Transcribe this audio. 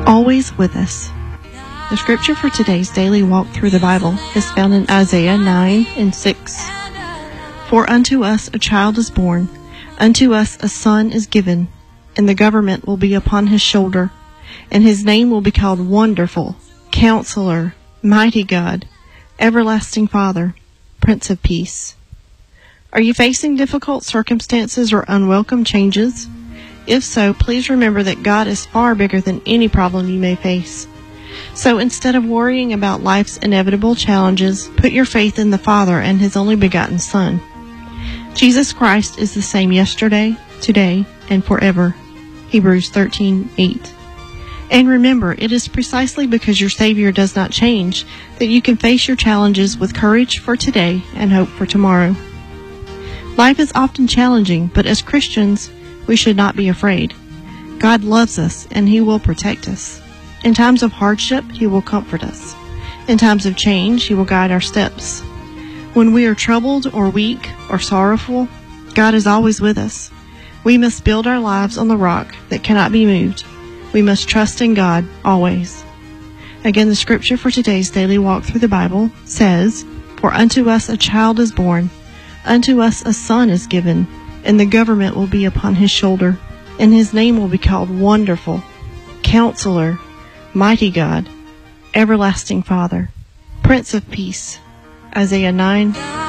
always with us. The scripture for today's daily walk through the Bible is found in Isaiah 9:6. For unto us a child is born, unto us a son is given, and the government will be upon his shoulder, and his name will be called Wonderful, Counselor, Mighty God, Everlasting Father, Prince of Peace. Are you facing difficult circumstances or unwelcome changes? If so, please remember that God is far bigger than any problem you may face. So instead of worrying about life's inevitable challenges, put your faith in the Father and His only begotten Son. Jesus Christ is the same yesterday, today, and forever. Hebrews 13:8. And remember, it is precisely because your Savior does not change that you can face your challenges with courage for today and hope for tomorrow. Life is often challenging, but as Christians, we should not be afraid. God loves us, and He will protect us. In times of hardship, He will comfort us. In times of change, He will guide our steps. When we are troubled or weak or sorrowful, God is always with us. We must build our lives on the rock that cannot be moved. We must trust in God always. Again, the scripture for today's daily walk through the Bible says, For unto us a child is born, unto us a son is given, and the government will be upon his shoulder, and his name will be called Wonderful, Counselor, Mighty God, Everlasting Father, Prince of Peace. Isaiah 9.